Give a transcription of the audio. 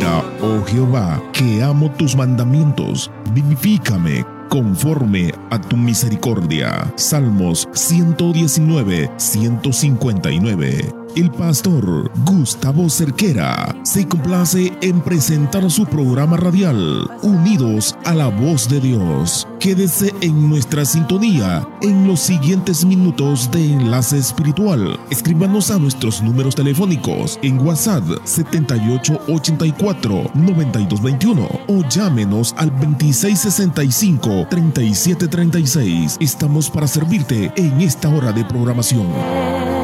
Mira, oh Jehová, que amo tus mandamientos, vivifícame conforme a tu misericordia. Salmos 119, 159. El pastor Gustavo Cerquera se complace en presentar su programa radial, Unidos a la Voz de Dios. Quédese en nuestra sintonía en los siguientes minutos de Enlace Espiritual. Escríbanos a nuestros números telefónicos en WhatsApp 7884-9221 o llámenos al 2665-3736. Estamos para servirte en esta hora de programación.